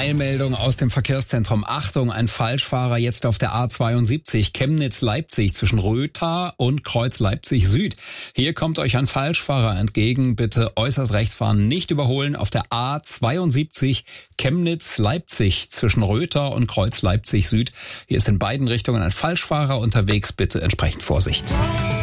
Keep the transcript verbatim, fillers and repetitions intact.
Eilmeldung aus dem Verkehrszentrum. Achtung, ein Falschfahrer jetzt auf der A zweiundsiebzig Chemnitz-Leipzig zwischen Rötha und Kreuz Leipzig Süd. Hier kommt euch ein Falschfahrer entgegen. Bitte äußerst rechts fahren, nicht überholen auf der A zweiundsiebzig Chemnitz-Leipzig zwischen Rötha und Kreuz Leipzig Süd. Hier ist in beiden Richtungen ein Falschfahrer unterwegs. Bitte entsprechend Vorsicht.